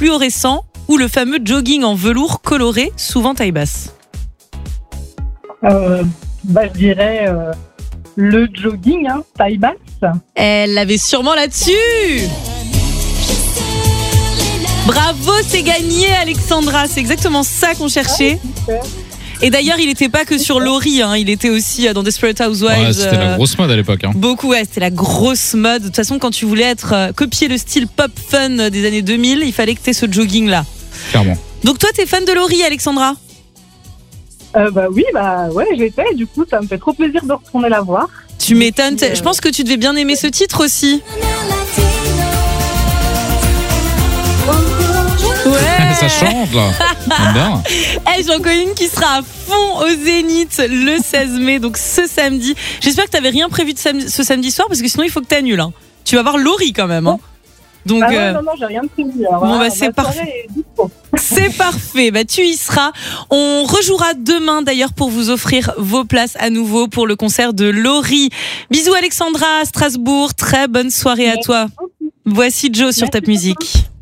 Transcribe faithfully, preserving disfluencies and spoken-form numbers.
fluorescent ou le fameux jogging en velours coloré, souvent taille basse? Euh, bah, je dirais euh, le jogging, hein, taille basse. Elle l'avait sûrement là-dessus. Bravo, c'est gagné Alexandra, c'est exactement ça qu'on cherchait. Super. Et d'ailleurs, il n'était pas que sur Laurie, hein, il était aussi dans Desperate Housewives. Ouais, c'était la grosse mode à l'époque. Hein. Beaucoup, ouais, c'était la grosse mode. De toute façon, quand tu voulais être euh, copier le style pop fun des années deux mille, il fallait que tu aies ce jogging-là. Clairement. Donc toi, t'es fan de Laurie, Alexandra? Euh, bah oui, bah ouais, je l'ai fait. Du coup, ça me fait trop plaisir de retourner la voir. Tu m'étonnes. Euh... Je pense que tu devais bien aimer ce titre aussi. Ouais. Ça chante là. J'aime bien. Hey, j'en connais une qui sera à fond au Zénith le seize mai, donc ce samedi. J'espère que tu n'avais rien prévu de sam- ce samedi soir parce que sinon il faut que tu annules. Hein. Tu vas voir Laurie quand même. Hein. Donc, ah ouais, euh... non, non, j'ai rien prévu. Alors, bon, voilà, bah, c'est parfait. est C'est parfait. Bah, tu y seras. On rejouera demain d'ailleurs pour vous offrir vos places à nouveau pour le concert de Laurie. Bisous Alexandra à Strasbourg. Très bonne soirée à toi. Voici Joe sur Top Musique.